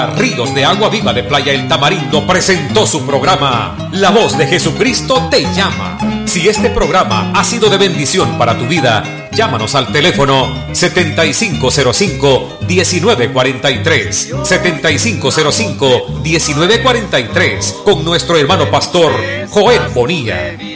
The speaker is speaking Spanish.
Ríos de Agua Viva de Playa El Tamarindo presentó su programa La Voz de Jesucristo te llama. Si este programa ha sido de bendición para tu vida, llámanos al teléfono 7505-1943, 7505-1943, con nuestro hermano pastor Joel Bonilla.